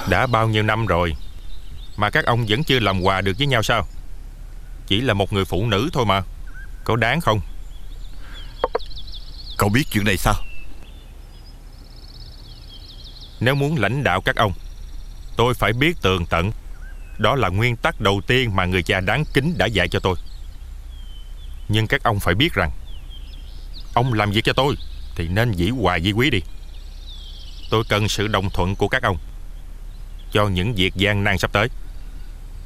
Đã bao nhiêu năm rồi mà các ông vẫn chưa làm hòa được với nhau sao? Chỉ là một người phụ nữ thôi mà, có đáng không? Cậu biết chuyện này sao? Nếu muốn lãnh đạo các ông, tôi phải biết tường tận. Đó là nguyên tắc đầu tiên mà người cha đáng kính đã dạy cho tôi. Nhưng các ông phải biết rằng, ông làm việc cho tôi thì nên dĩ hòa vi quý đi. Tôi cần sự đồng thuận của các ông cho những việc gian nan sắp tới.